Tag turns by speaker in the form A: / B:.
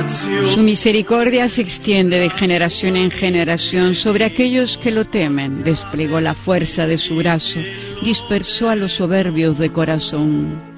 A: Su misericordia se extiende de generación en generación sobre aquellos que lo temen. Desplegó la fuerza de su brazo, dispersó a los soberbios de corazón.